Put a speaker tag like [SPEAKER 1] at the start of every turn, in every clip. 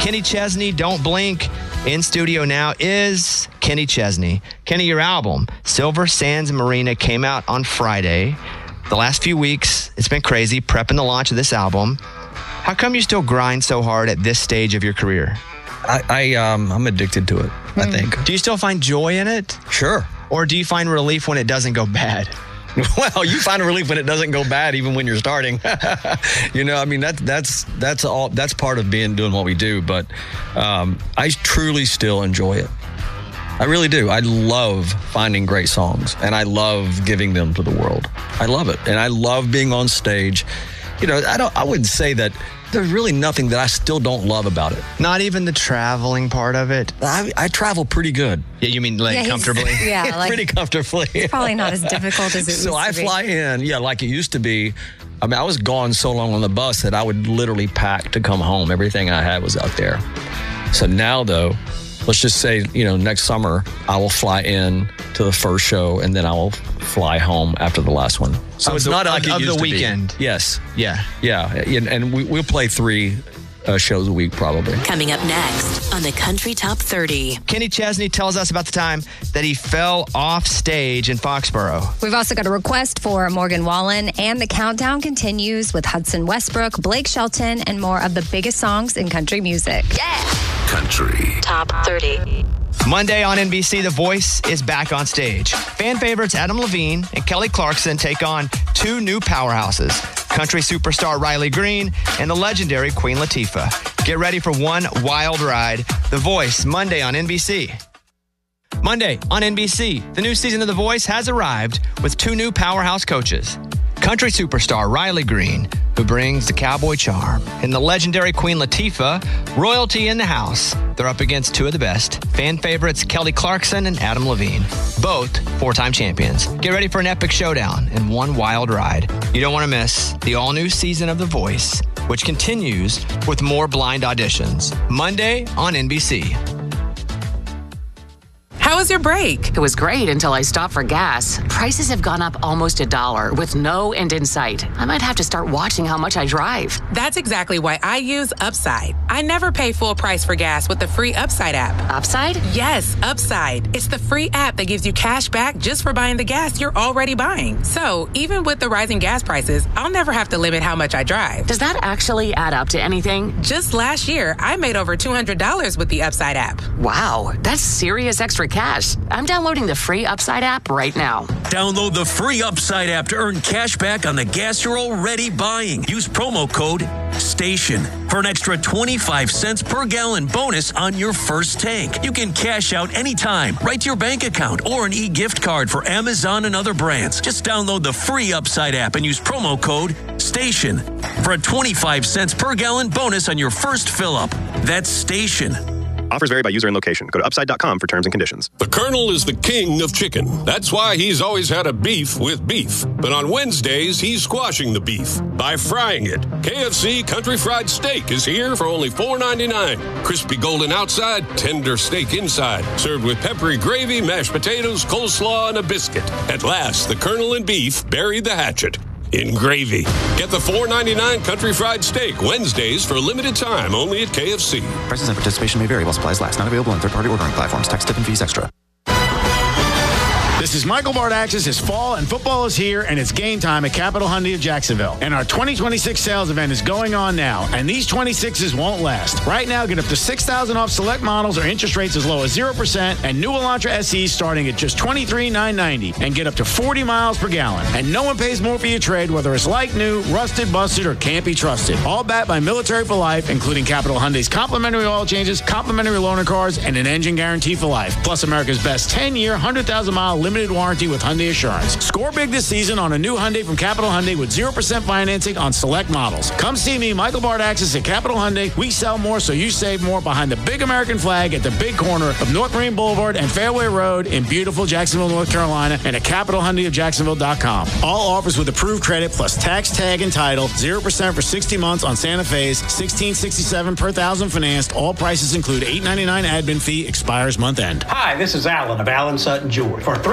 [SPEAKER 1] Kenny Chesney, Don't Blink. In studio now is Kenny Chesney. Kenny, your album, Silver Sands Marina, came out on Friday. The last few weeks, it's been crazy prepping the launch of this album. How come you still grind so hard at this stage of your career?
[SPEAKER 2] I'm addicted to it, I think.
[SPEAKER 1] Do you still find joy in it?
[SPEAKER 2] Sure.
[SPEAKER 1] Or do you find relief when it doesn't go bad?
[SPEAKER 2] Well, you find relief when it doesn't go bad, even when you're starting. That's part of doing what we do. But I truly still enjoy it. I really do. I love finding great songs, and I love giving them to the world. I love it, and I love being on stage. I wouldn't say that there's really nothing that I still don't love about it.
[SPEAKER 1] Not even the traveling part of it?
[SPEAKER 2] I travel pretty good.
[SPEAKER 1] Yeah, you mean comfortably?
[SPEAKER 3] Yeah,
[SPEAKER 2] pretty comfortably.
[SPEAKER 3] It's probably not as difficult as it used to be.
[SPEAKER 2] So I fly in, like it used to be. I mean, I was gone so long on the bus that I would literally pack to come home. Everything I had was out there. So now, though, let's just say, next summer, I will fly in to the first show, and then I will fly home after the last one. So it's not like it used to be. Of the weekend?
[SPEAKER 1] Yes.
[SPEAKER 2] Yeah. And we'll play 3 shows a week, probably.
[SPEAKER 4] Coming up next on the Country Top 30.
[SPEAKER 1] Kenny Chesney tells us about the time that he fell off stage in Foxborough.
[SPEAKER 3] We've also got a request for Morgan Wallen, and the countdown continues with Hudson Westbrook, Blake Shelton, and more of the biggest songs in country music.
[SPEAKER 4] Yeah!
[SPEAKER 5] Country
[SPEAKER 4] Top 30.
[SPEAKER 1] Monday on NBC, The Voice is back on stage. Fan favorites Adam Levine and Kelly Clarkson take on 2 new powerhouses, country superstar Riley Green and the legendary Queen Latifah. Get ready for one wild ride. The Voice, Monday on NBC. Monday on NBC, the new season of The Voice has arrived with 2 new powerhouse coaches. Country superstar Riley Green, who brings the cowboy charm, and the legendary Queen Latifah, royalty in the house. They're up against 2 of the best, fan favorites Kelly Clarkson and Adam Levine, both 4-time champions. Get ready for an epic showdown and one wild ride. You don't want to miss the all-new season of The Voice, which continues with more blind auditions. Monday on NBC.
[SPEAKER 6] How was your break?
[SPEAKER 7] It was great until I stopped for gas. Prices have gone up almost $1 with no end in sight. I might have to start watching how much I drive.
[SPEAKER 6] That's exactly why I use Upside. I never pay full price for gas with the free Upside app.
[SPEAKER 7] Upside?
[SPEAKER 6] Yes, Upside. It's the free app that gives you cash back just for buying the gas you're already buying. So even with the rising gas prices, I'll never have to limit how much I drive.
[SPEAKER 7] Does that actually add up to anything?
[SPEAKER 6] Just last year, I made over $200 with the Upside app.
[SPEAKER 7] Wow, that's serious extra cash. I'm downloading the free Upside app right now.
[SPEAKER 8] Download the free Upside app to earn cash back on the gas you're already buying. Use promo code STATION for an extra 25 cents per gallon bonus on your first tank. You can cash out anytime, right to your bank account, or an e-gift card for Amazon and other brands. Just download the free Upside app and use promo code STATION for a 25 cents per gallon bonus on your first fill-up. That's STATION.
[SPEAKER 9] Offers vary by user and location. Go to upside.com for terms and conditions.
[SPEAKER 5] The Colonel is the king of chicken. That's why he's always had a beef with beef. But on Wednesdays, he's squashing the beef by frying it. KFC Country Fried Steak is here for only $4.99. Crispy golden outside, tender steak inside. Served with peppery gravy, mashed potatoes, coleslaw, and a biscuit. At last, the Colonel and beef buried the hatchet in gravy. Get the $4.99 Country Fried Steak Wednesdays for a limited time only at KFC.
[SPEAKER 10] Prices and participation may vary while supplies last. Not available on third-party ordering platforms. Tax, tip, and fees extra.
[SPEAKER 11] This is Michael Bardaxis. It's fall and football is here, and it's game time at Capital Hyundai of Jacksonville. And our 2026 sales event is going on now, and these 26s won't last. Right now, get up to $6,000 off select models or interest rates as low as 0%, and new Elantra SEs starting at just $23,990, and get up to 40 miles per gallon. And no one pays more for your trade, whether it's like new, rusted, busted, or can't be trusted. All backed by Military for Life, including Capital Hyundai's complimentary oil changes, complimentary loaner cars, and an engine guarantee for life. Plus America's best 10-year, 100,000-mile limited warranty with Hyundai Assurance. Score big this season on a new Hyundai from Capital Hyundai with 0% financing on select models. Come see me, Michael Bardaxis at Capital Hyundai. We sell more so you save more behind the big American flag at the big corner of North Marine Boulevard and Fairway Road in beautiful Jacksonville, North Carolina, and at CapitalHyundaiofJacksonville.com. All offers with approved credit plus tax, tag, and title. 0% for 60 months on Santa Fe's. $1,667 per thousand financed. All prices include $8.99 admin fee. Expires month end.
[SPEAKER 12] Hi, this is Alan of Allen Sutton Jewelry. For $3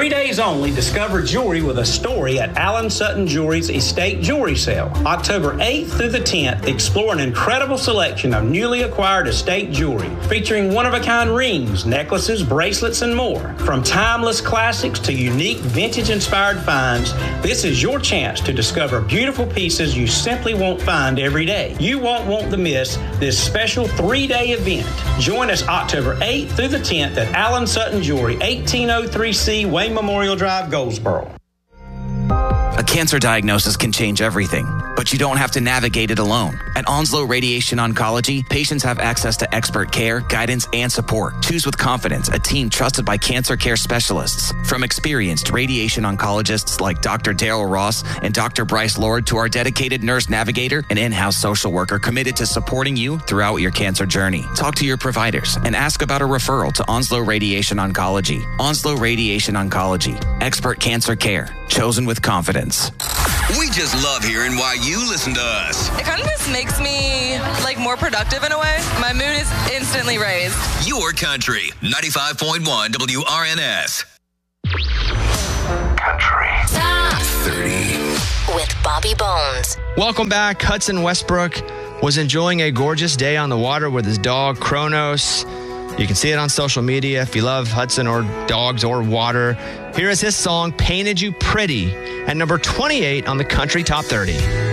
[SPEAKER 12] 3 days only, discover jewelry with a story at Allen Sutton Jewelry's Estate Jewelry Sale. October 8th through the 10th, explore an incredible selection of newly acquired estate jewelry, featuring one-of-a-kind rings, necklaces, bracelets, and more. From timeless classics to unique vintage-inspired finds, this is your chance to discover beautiful pieces you simply won't find every day. You won't want to miss this special 3-day event. Join us October 8th through the 10th at Allen Sutton Jewelry, 1803C Wayne Memorial Drive, Goldsboro.
[SPEAKER 10] A cancer diagnosis can change everything, but you don't have to navigate it alone. At Onslow Radiation Oncology, patients have access to expert care, guidance, and support. Choose with confidence a team trusted by cancer care specialists. From experienced radiation oncologists like Dr. Daryl Ross and Dr. Bryce Lord to our dedicated nurse navigator and in-house social worker committed to supporting you throughout your cancer journey. Talk to your providers and ask about a referral to Onslow Radiation Oncology. Onslow Radiation Oncology. Expert cancer care. Chosen with confidence.
[SPEAKER 13] We just love hearing why you listen to us.
[SPEAKER 14] It kind of just makes me more productive in a way. My mood is instantly raised.
[SPEAKER 13] Your country, 95.1 WRNS.
[SPEAKER 4] Country Top 30 with Bobby Bones.
[SPEAKER 1] Welcome back. Hudson Westbrook was enjoying a gorgeous day on the water with his dog, Kronos. You can see it on social media if you love Hudson or dogs or water. Here is his song, Painted You Pretty, at number 28 on the Country Top 30.